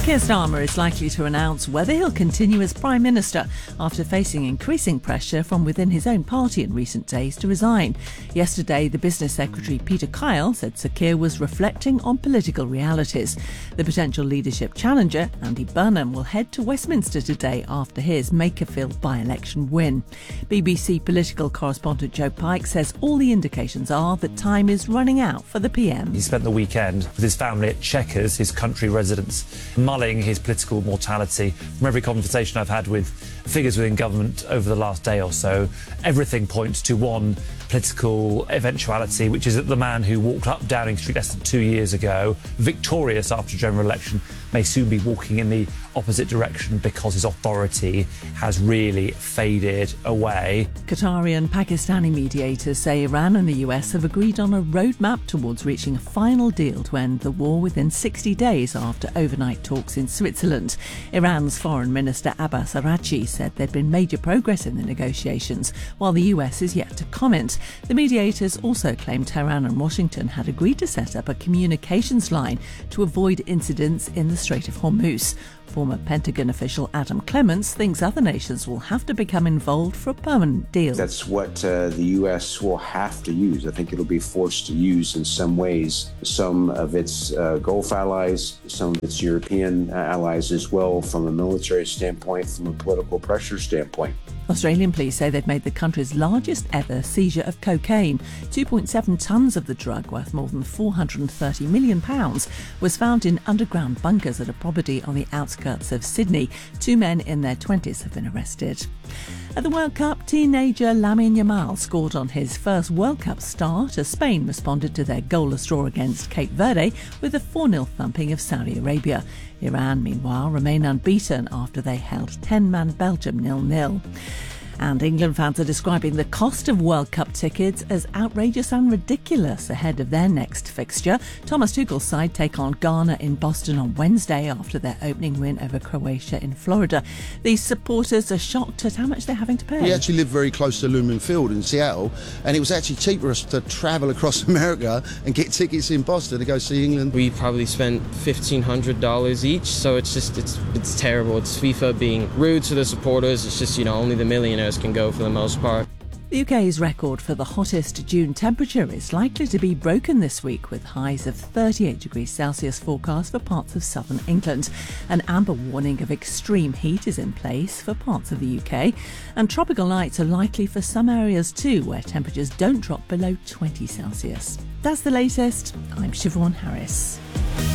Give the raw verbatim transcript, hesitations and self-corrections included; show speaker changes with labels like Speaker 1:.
Speaker 1: Keir Starmer is likely to announce whether he'll continue as Prime Minister after facing increasing pressure from within his own party in recent days to resign. Yesterday, the Business Secretary Peter Kyle said Sir Keir was reflecting on political realities. The potential leadership challenger, Andy Burnham, will head to Westminster today after his Makerfield by-election win. B B C political correspondent Joe Pike says all the indications are that time is running out for the P M.
Speaker 2: He spent the weekend with his family at Chequers, his country residence, mulling his political mortality. From every conversation I've had with figures within government over the last day or so, everything points to one political eventuality, which is that the man who walked up Downing Street less than two years ago, victorious after general election, may soon be walking in the opposite direction because his authority has really faded away.
Speaker 1: Qatari and Pakistani mediators say Iran and the U S have agreed on a roadmap towards reaching a final deal to end the war within sixty days after overnight talks in Switzerland. Iran's Foreign Minister Abbas Araghchi said there'd been major progress in the negotiations, while the U S is yet to comment. The mediators also claimed Tehran and Washington had agreed to set up a communications line to avoid incidents in the Strait of Hormuz. Former Pentagon official Adam Clements thinks other nations will have to become involved for a permanent deal.
Speaker 3: That's what uh, the U S will have to use. I think it'll be forced to use in some ways some of its uh, Gulf allies, some of its European allies as well, from a military standpoint, from a political pressure standpoint.
Speaker 1: Australian police say they've made the country's largest ever seizure of cocaine. two point seven tonnes of the drug, worth more than four hundred thirty million pounds, was found in underground bunkers at a property on the outskirts of Sydney. Two men in their twenties have been arrested. At the World Cup, teenager Lamine Yamal scored on his first World Cup start as Spain responded to their goalless draw against Cape Verde with a four nil thumping of Saudi Arabia. Iran, meanwhile, remain unbeaten after they held ten-man Belgium nil nil. And England fans are describing the cost of World Cup tickets as outrageous and ridiculous ahead of their next fixture. Thomas Tuchel's side take on Ghana in Boston on Wednesday after their opening win over Croatia in Florida. These supporters are shocked at how much they're having to pay.
Speaker 4: We actually live very close to Lumen Field in Seattle, and it was actually cheaper for us to travel across America and get tickets in Boston to go see England.
Speaker 5: We probably spent fifteen hundred dollars each, so it's just, it's, it's terrible. It's FIFA being rude to the supporters. It's just, you know, only the millionaires can go for the most part.
Speaker 1: The U K's record for the hottest June temperature is likely to be broken this week, with highs of thirty-eight degrees Celsius forecast for parts of southern England. An amber warning of extreme heat is in place for parts of the U K, and tropical nights are likely for some areas too, where temperatures don't drop below twenty Celsius. That's the latest. I'm Siobhan Harris.